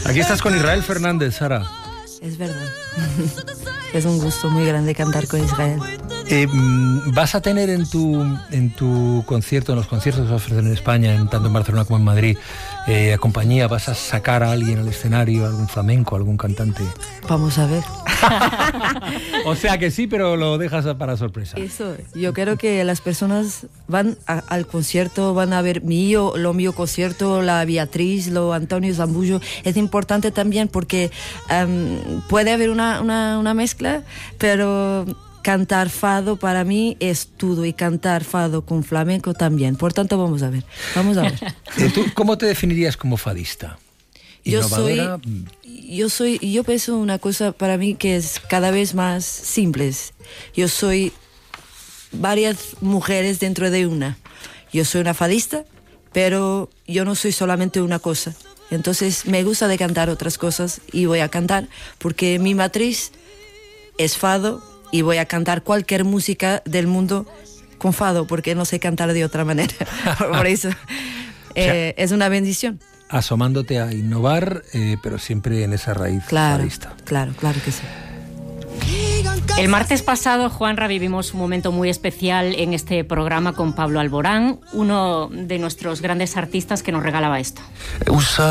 Aquí estás con Israel Fernández, Sara. Es verdad. Es un gusto muy grande cantar con Israel. ¿Vas a tener en tu concierto, en los conciertos que vas a ofrecer en España, tanto en Barcelona como en Madrid, a compañía, vas a sacar a alguien al escenario, algún flamenco, algún cantante? Vamos a ver. O sea que sí, pero lo dejas para sorpresa. Eso, yo creo que las personas van al concierto, van a ver lo mío concierto, la Beatriz, lo Antonio Zambullo. Es importante también porque puede haber una mezcla, pero cantar fado para mí es todo, y cantar fado con flamenco también. Por tanto, vamos a ver. ¿Tú cómo te definirías como fadista? ¿Innovadora? Yo pienso una cosa para mí que es cada vez más simple. Yo soy varias mujeres dentro de una. Yo soy una fadista, pero yo no soy solamente una cosa. Entonces me gusta de cantar otras cosas y voy a cantar porque mi matriz es fado y voy a cantar cualquier música del mundo con fado porque no sé cantar de otra manera. Por eso es una bendición. Asomándote a innovar, pero siempre en esa raíz fadista. Claro que sí. El martes pasado, Juanra, vivimos un momento muy especial en este programa con Pablo Alborán, uno de nuestros grandes artistas que nos regalaba esto.